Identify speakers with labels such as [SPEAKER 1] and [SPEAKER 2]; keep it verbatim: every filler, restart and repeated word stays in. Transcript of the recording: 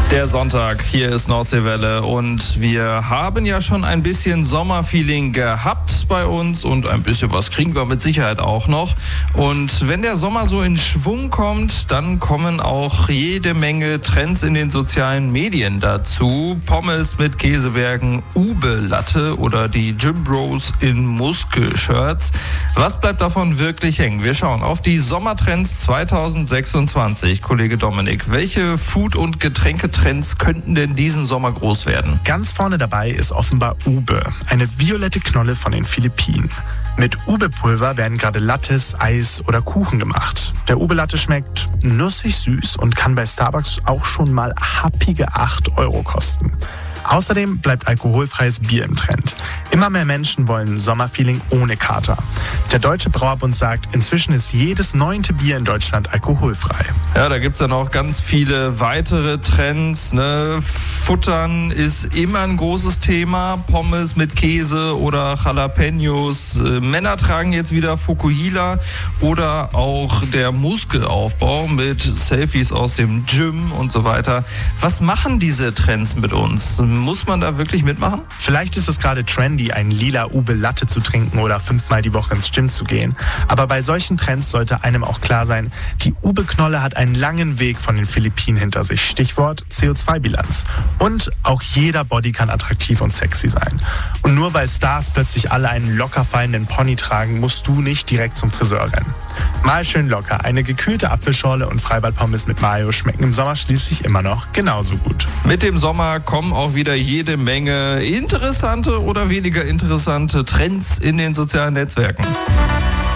[SPEAKER 1] Der Sonntag, hier ist Nordseewelle und wir haben ja schon ein bisschen Sommerfeeling gehabt bei uns und ein bisschen was kriegen wir mit Sicherheit auch noch. Und wenn der Sommer so in Schwung kommt, dann kommen auch jede Menge Trends in den sozialen Medien dazu. Pommes mit Käsebergen, Ube-Latte oder die Gym Bros in Muskelshirts. Was bleibt davon wirklich hängen? Wir schauen auf die Sommertrends zwanzig sechsundzwanzig. Kollege Dominik, welche Food- und Getränketrends Trends könnten denn diesen Sommer groß werden?
[SPEAKER 2] Ganz vorne dabei ist offenbar Ube, eine violette Knolle von den Philippinen. Mit Ube-Pulver werden gerade Lattes, Eis oder Kuchen gemacht. Der Ube-Latte schmeckt nussig süß und kann bei Starbucks auch schon mal happige acht Euro kosten. Außerdem bleibt alkoholfreies Bier im Trend. Immer mehr Menschen wollen Sommerfeeling ohne Kater. Der Deutsche Brauerbund sagt, inzwischen ist jedes neunte Bier in Deutschland alkoholfrei.
[SPEAKER 1] Ja, da gibt's dann auch ganz viele weitere Trends. Ne? Futtern ist immer ein großes Thema. Pommes mit Käse oder Jalapenos. Männer tragen jetzt wieder Fukuhila oder auch der Muskelaufbau mit Selfies aus dem Gym und so weiter. Was machen diese Trends mit uns? Muss man da wirklich mitmachen?
[SPEAKER 2] Vielleicht ist es gerade trendy, einen lila Ube-Latte zu trinken oder fünfmal die Woche ins Gym zu gehen. Aber bei solchen Trends sollte einem auch klar sein, die Ube-Knolle hat einen langen Weg von den Philippinen hinter sich. Stichwort C O zwei Bilanz. Und auch jeder Body kann attraktiv und sexy sein. Und nur weil Stars plötzlich alle einen locker fallenden Pony tragen, musst du nicht direkt zum Friseur rennen. Mal schön locker. Eine gekühlte Apfelschorle und Freibad-Pommes mit Mayo schmecken im Sommer schließlich immer noch genauso gut.
[SPEAKER 1] Mit dem Sommer kommen auch wieder jede Menge interessante oder weniger interessante Trends in den sozialen Netzwerken.